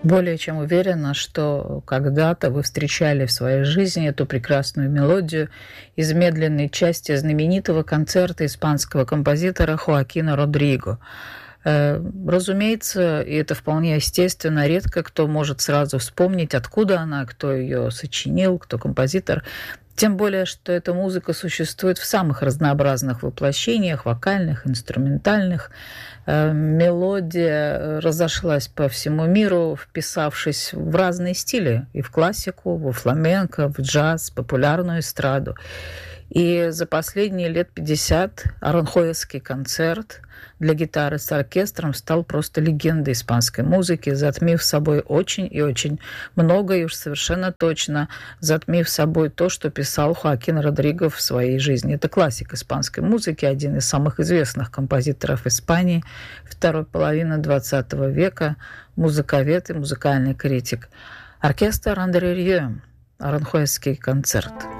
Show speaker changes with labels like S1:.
S1: Более чем уверена, что когда-то вы встречали в своей жизни эту прекрасную мелодию из медленной части знаменитого концерта испанского композитора Хоакина Родриго. Разумеется, и это вполне естественно, редко кто может сразу вспомнить, откуда она, кто ее сочинил, кто композитор. Тем более, что эта музыка существует в самых разнообразных воплощениях, вокальных, инструментальных. Мелодия разошлась по всему миру, вписавшись в разные стили, и в классику, во фламенко, в джаз, популярную эстраду. И за последние лет 50 Аранхуэсский концерт для гитары с оркестром стал просто легендой испанской музыки, затмив собой очень и очень много, и уж совершенно точно затмив собой то, что писал Хоакин Родриго в своей жизни. Это классик испанской музыки, один из самых известных композиторов Испании второй половины XX века, музыковед и музыкальный критик. Оркестр Андре Рье, Аранхуэсский концерт.